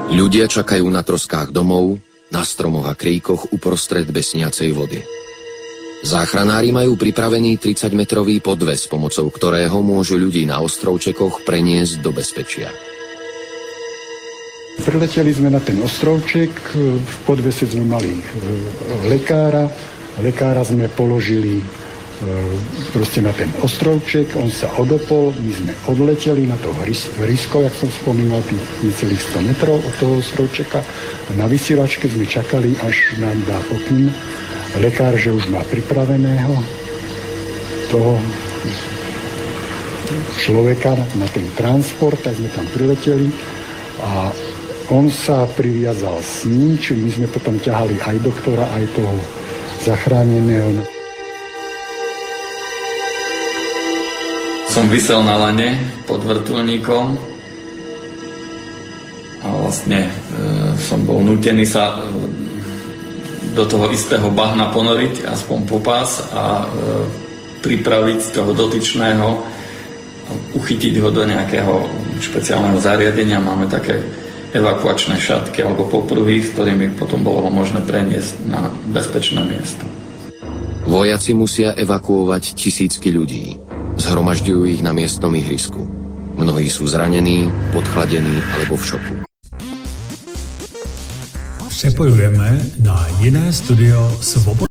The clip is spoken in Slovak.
Ľudia čakajú na troskách domov, na stromoch a kríkoch uprostred besniacej vody. Záchranári majú pripravený 30-metrový podves, pomocou ktorého môžu ľudí na ostrovčekoch preniesť do bezpečia. Prileteli sme na ten ostrovček, v podvese sme mali lekára sme položili proste na ten ostrovček, on sa odopol, my sme odleteli na to hrysko, jak som spomínal, tých necelých 100 metrov od toho ostrovčeka. Na vysielačke sme čakali, až nám dá pokyn lekár, že už má pripraveného toho človeka na ten transport, tak sme tam prileteli a on sa priviazal s ním, čiže my sme potom ťahali aj doktora, aj toho zachráneného. Som visel na lane pod vrtuľníkom a vlastne som bol nútený sa do toho istého bahna ponoriť, aspoň po pás a pripraviť toho dotyčného, uchytiť ho do nejakého špeciálneho zariadenia. Máme také evakuačné šatky alebo popruhy, s ktorými potom bolo možné preniesť na bezpečné miesto. Vojaci musia evakuovať tisícky ľudí. Zhromažďujú ich na miestnom ihrisku. Mnohí sú zranení, podchladení alebo v šoku. Přepojujeme na jiné studio Svobodného.